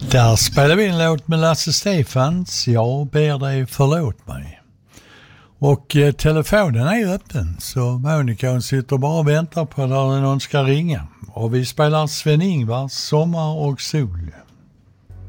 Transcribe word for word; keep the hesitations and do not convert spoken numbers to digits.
Där spelar vi en låt med Lasse Stefans, Jag ber dig förlåt mig. Och eh, telefonen är öppen, så Monica hon sitter bara och väntar på när någon ska ringa. Och vi spelar Sven-Ingvars Sommar och sol.